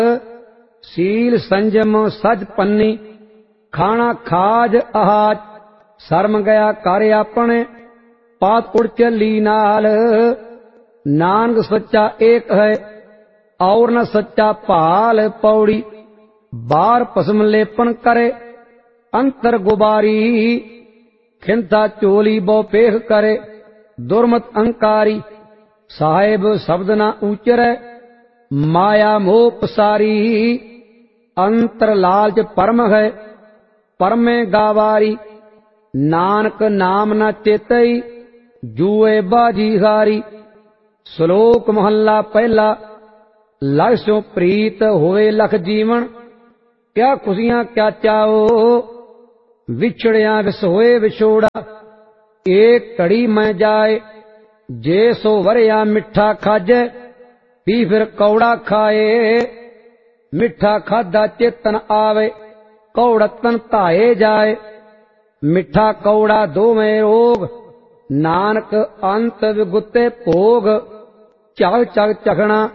ਸੀਲ ਸੰਜਮ ਸਚ ਪੰਨੀ ਖਾਣਾ ਖਾਜ ਆਹਾਜ ਸ਼ਰਮ ਗਿਆ ਕਰ ਆਪਣੇ ਪਾਤ ਉੜ ਚੱਲੀ ਨਾਲ ਨਾਨਕ ਸੱਚਾ ਏਕ ਹੈ ਔਰ ਨ ਸੱਚਾ ਭਾਲ ਪੌੜੀ ਬਾਹਰ ਭਸਮ ਲੇਪਨ करे अंतर गुबारी खिंता चोली बो पेख करे दुर्मत अंकारी साहेब शब्द न ऊचरै माया मोह पसारी अंतर लालच परम है परमे गावारी नानक नाम न चेतई जूए बाजी हारी श्लोक महला पहला लख सो प्रीत होए लख जीवन क्या खुशियां क्या चाओ विछड़िया विसोए विछोड़ा एक घड़ी में जाए जे सो वरिया मिठा खाजे पी फिर कौड़ा खाए मिठा खादा चेतन आवे कौड़तन धाए जाए मिठा कौड़ा दो में रोग नानक अंत विगुते भोग चग चग चखना